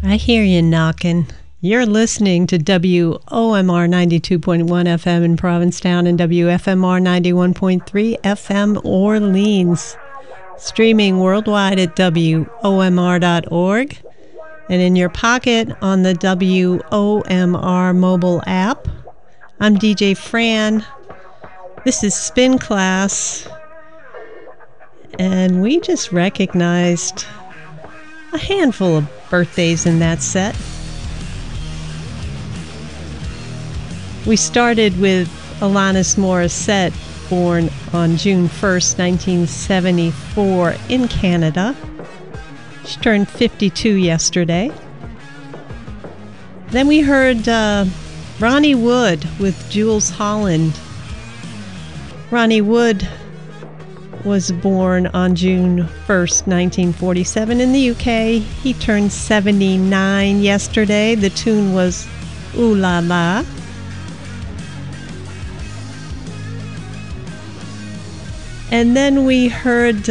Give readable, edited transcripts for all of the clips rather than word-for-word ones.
I hear you knocking. You're listening to WOMR 92.1 FM in Provincetown and WFMR 91.3 FM Orleans. Streaming worldwide at WOMR.org and in your pocket on the WOMR mobile app. I'm DJ Fran. This is Spin Class. And we just recognized a handful of birthdays in that set. We started with Alanis Morissette, born on June 1st, 1974 in Canada. She turned 52 yesterday. Then we heard Ronnie Wood with Jools Holland. Ronnie Wood was born on June 1st, 1947 in the UK. He turned 79 yesterday. The tune was Ooh La La. And then we heard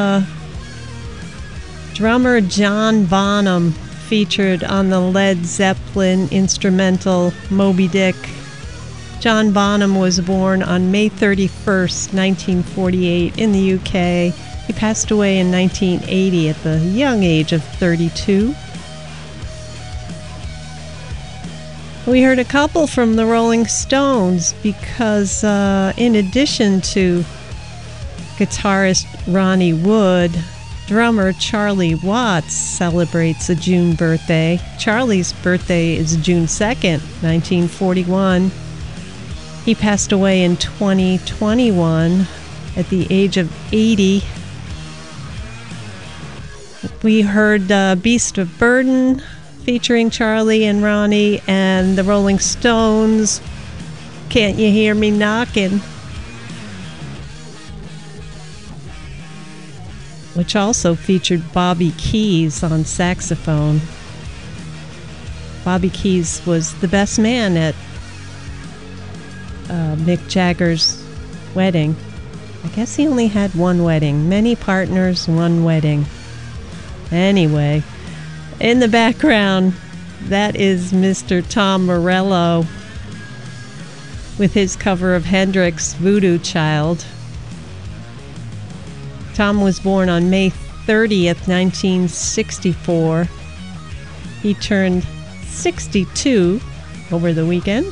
drummer John Bonham featured on the Led Zeppelin instrumental Moby Dick. John Bonham was born on May 31st, 1948 in the UK. He passed away in 1980 at the young age of 32. We heard a couple from the Rolling Stones because in addition to guitarist Ronnie Wood, drummer Charlie Watts celebrates a June birthday. Charlie's birthday is June 2nd, 1941. He passed away in 2021 at the age of 80. We heard Beast of Burden featuring Charlie and Ronnie, and the Rolling Stones, Can't You Hear Me Knockin', which also featured Bobby Keys on saxophone. Bobby Keys was the best man at Mick Jagger's wedding. I guess he only had one wedding. Many partners, one wedding. Anyway, in the background, that is Mr. Tom Morello with his cover of Hendrix' Voodoo Child. Tom was born on May 30th, 1964. He turned 62 over the weekend.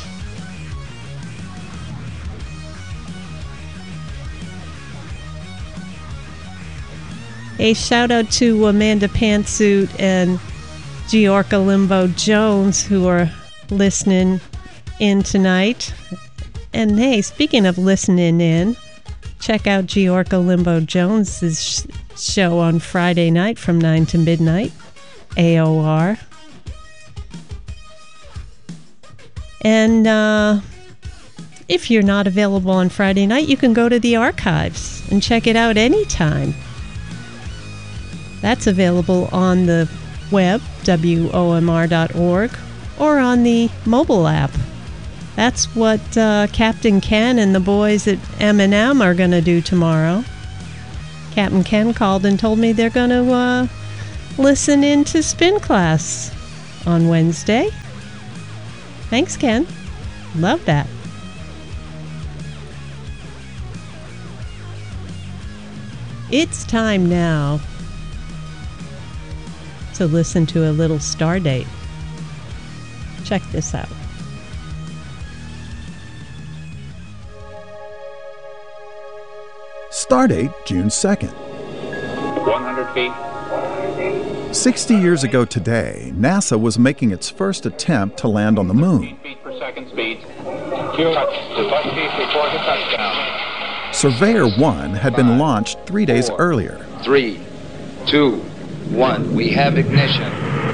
A shout out to Amanda Pantsuit and Giorca Limbo Jones who are listening in tonight. And hey, speaking of listening in, check out Giorca Limbo Jones' show on Friday night from 9 to midnight, AOR. And if you're not available on Friday night, you can go to the archives and check it out anytime. That's available on the web, WOMR.org, or on the mobile app. That's what Captain Ken and the boys at M&M are going to do tomorrow. Captain Ken called and told me they're going to listen in to Spin Class on Wednesday. Thanks, Ken. Love that. It's time now to listen to a little Stardate. Check this out. Stardate, June 2nd. 100 feet. 60 years ago today, NASA was making its first attempt to land on the moon. 15 feet per second speed. Cue up to 5 feet before the touchdown. Surveyor 1 had been launched 3 days earlier. 3, 2, 1. We have ignition.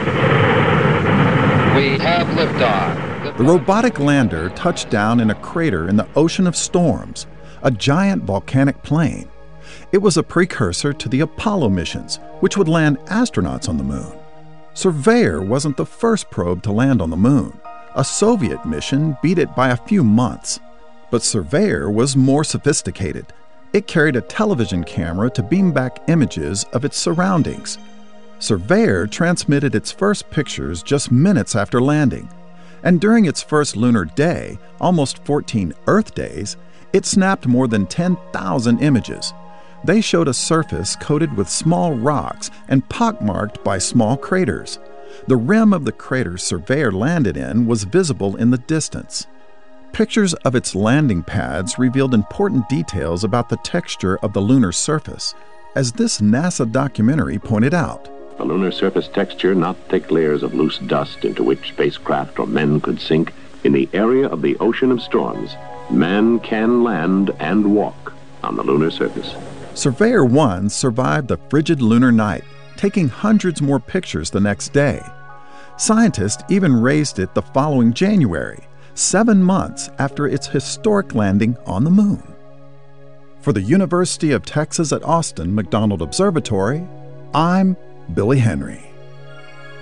We have liftoff. The robotic lander touched down in a crater in the Ocean of Storms, a giant volcanic plain. It was a precursor to the Apollo missions, which would land astronauts on the moon. Surveyor wasn't the first probe to land on the moon. A Soviet mission beat it by a few months. But Surveyor was more sophisticated. It carried a television camera to beam back images of its surroundings. Surveyor transmitted its first pictures just minutes after landing, and during its first lunar day, almost 14 Earth days, it snapped more than 10,000 images. They showed a surface coated with small rocks and pockmarked by small craters. The rim of the crater Surveyor landed in was visible in the distance. Pictures of its landing pads revealed important details about the texture of the lunar surface, as this NASA documentary pointed out. The lunar surface texture, not thick layers of loose dust into which spacecraft or men could sink. In the area of the ocean of storms, man can land and walk on the lunar surface. Surveyor 1 survived the frigid lunar night, taking hundreds more pictures the next day. Scientists even raised it the following January, 7 months after its historic landing on the moon. For the University of Texas at Austin McDonald Observatory, I'm Billy Henry.